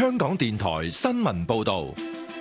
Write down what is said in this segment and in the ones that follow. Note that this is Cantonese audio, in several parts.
香港電台新聞報道。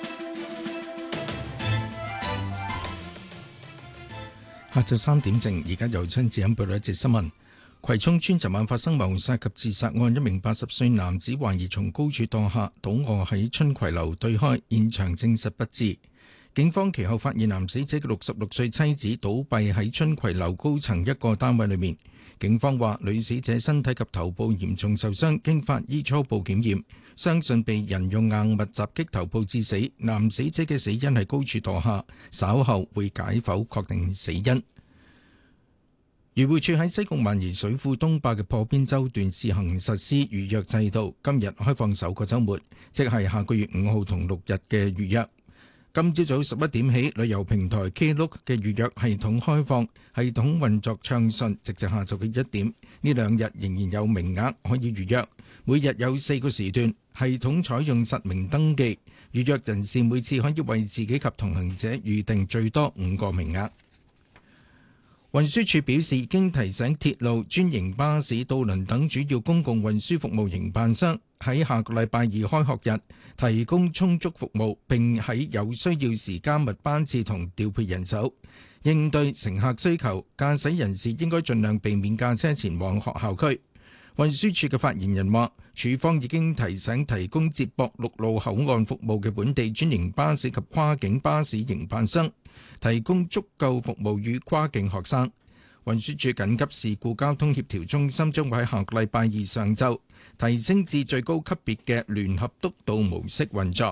下晝3點正，而家由張志欣報道一節新聞。葵涌村昨晚發生謀殺及自殺案，一名80歲男子懷疑從高處墮下，倒卧喺春葵樓對開，現場證實不治。警方其後發現男死者嘅66歲妻子倒斃喺春葵樓高層一個單位裏面。警方話女死者身體及頭部嚴重受傷，經法醫初步檢驗，相信被人用硬物襲擊頭部致死。男死者嘅死因係高處墮下，稍後會解剖確定死因。漁護署喺西貢萬宜水庫東壩嘅破邊洲段試行實施預約制度，今日開放首個週末，即係下個月5號同6日嘅預約。今朝早11點起，旅遊平台 Klook 嘅預約系統開放，系統運作暢順，直至下晝嘅1點。呢2日仍然有名額可以預約，每日有4個時段，系統採用實名登記，預約人士每次可以為自己及同行者預定最多5個名額。運輸署表示，已經提醒鐵路、專營巴士、渡輪等主要公共運輸服務營辦商喺下個禮拜2開學日提供充足服務，並喺有需要時加密班次同調配人手，應對乘客需求。駕駛人士應該盡量避免駕車前往學校區。運輸署嘅發言人話，署方已經提醒提供接駁陸路口岸服務嘅本地專營巴士及跨境巴士營辦商，提供足夠服務予跨境學生。運輸署緊急事故交通協調中心將會喺下個禮拜2上晝提升至最高級別嘅聯合督導模式運作。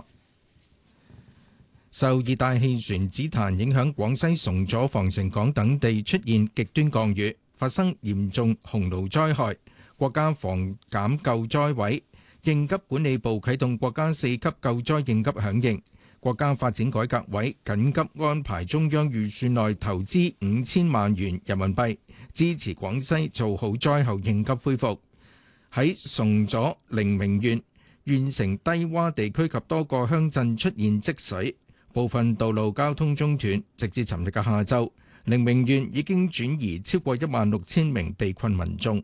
受熱帶氣旋紫檀影響，廣西崇左、防城港等地出現極端降雨，發生嚴重洪澇災害。國家防減救災委應急管理部啟動國家4級救災應急響應。國家發展改革委緊急安排中央預算內投資5000萬元人民幣，支持廣西做好災後應急恢復。喺崇左、寧明縣縣城低洼地區及多個鄉鎮出現積水，部分道路交通中斷。直至尋日嘅下晝，寧明縣已經轉移超過16000名被困民眾。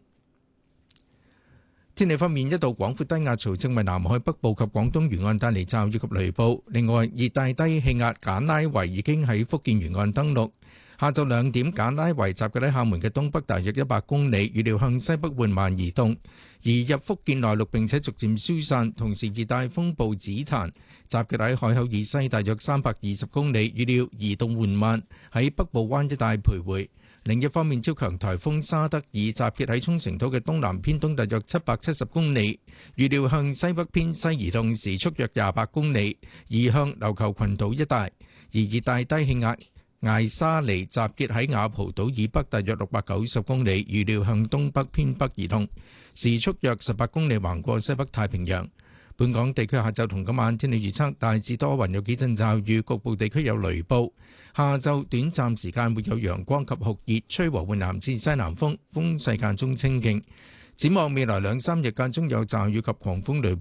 天氣方面，一道廣闊低壓槽正為南海北部及廣東沿岸帶嚟驟雨及雷暴。另外，熱帶低氣壓簡拉維已經喺福建沿岸登陸。下晝2點，簡拉維集結喺廈門嘅東北大約100公里，預料向西北緩慢移動，移入福建內陸並且逐漸消散。同時，熱帶風暴紫檀集結喺海口以西大約320公里，預料移動緩慢，喺北部灣一帶徘徊。另一方面，超強颱風沙德爾集結喺沖繩島嘅東南偏東大約770公里，預料向西北偏西移動，時速約28公里，移向琉球群島一帶。而熱帶低氣壓艾沙尼集結喺雅蒲島以北大約690公里，預料向東北偏北移動，時速約18公里，橫過西北太平洋。本港地區下晝同今晚天氣預測，大致多雲，有幾陣驟雨，局部地區有雷暴。下晝短暫時間會有陽光及酷熱，吹和緩南至西南風，風勢間中清勁。展望未來2-3日間中有驟雨及狂風雷暴。